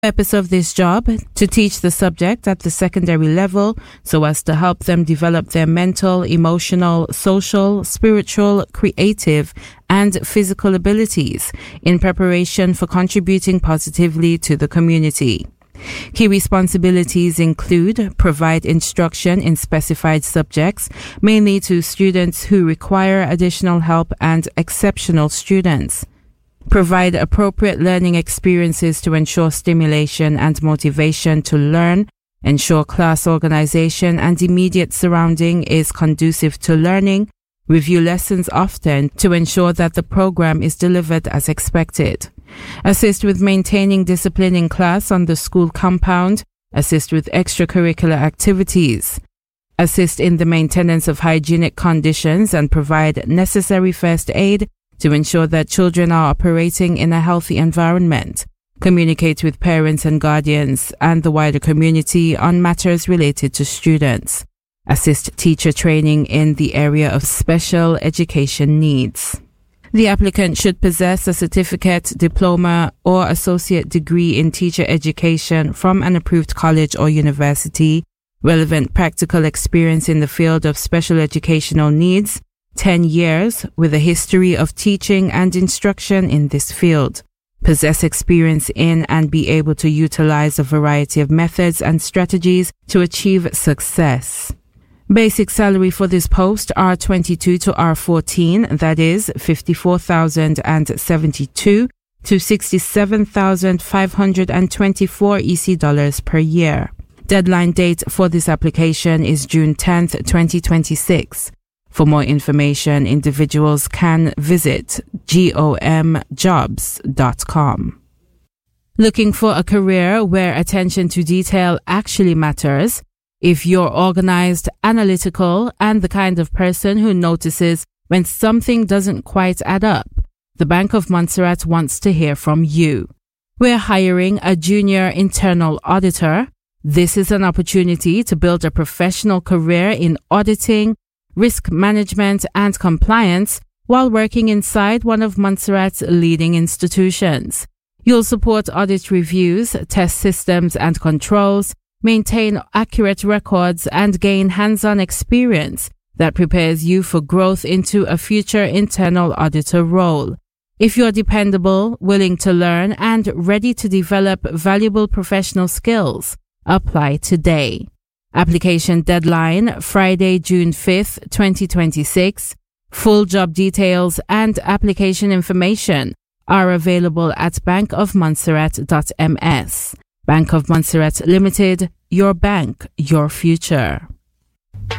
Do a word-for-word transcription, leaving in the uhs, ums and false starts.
Purpose of this job, to teach the subject at the secondary level so as to help them develop their mental, emotional, social, spiritual, creative, and physical abilities in preparation for contributing positively to the community. Key responsibilities include provide instruction in specified subjects, mainly to students who require additional help and exceptional students. Provide appropriate learning experiences to ensure stimulation and motivation to learn. Ensure class organization and immediate surrounding is conducive to learning. Review lessons often to ensure that the program is delivered as expected. Assist with maintaining discipline in class on the school compound. Assist with extracurricular activities. Assist in the maintenance of hygienic conditions and provide necessary first aid to ensure that children are operating in a healthy environment. Communicate with parents and guardians and the wider community on matters related to students. Assist teacher training in the area of special education needs. The applicant should possess a certificate, diploma, or associate degree in teacher education from an approved college or university, relevant practical experience in the field of special educational needs, ten years with a history of teaching and instruction in this field, possess experience in and be able to utilize a variety of methods and strategies to achieve success. Basic salary for this post R twenty-two to R fourteen, that is fifty-four thousand seventy-two to sixty-seven thousand five hundred twenty-four E C dollars per year. Deadline date for this application is June tenth, twenty twenty-six. For more information, individuals can visit gom jobs dot com. Looking for a career where attention to detail actually matters? If you're organized, analytical, and the kind of person who notices when something doesn't quite add up, the Bank of Montserrat wants to hear from you. We're hiring a junior internal auditor. This is an opportunity to build a professional career in auditing, risk management, and compliance while working inside one of Montserrat's leading institutions. You'll support audit reviews, test systems and controls, maintain accurate records, and gain hands-on experience that prepares you for growth into a future internal auditor role. If you're dependable, willing to learn, and ready to develop valuable professional skills, apply today. Application deadline, Friday, June fifth, twenty twenty-six. Full job details and application information are available at bank of montserrat dot m s. Bank of Montserrat Limited, your bank, your future.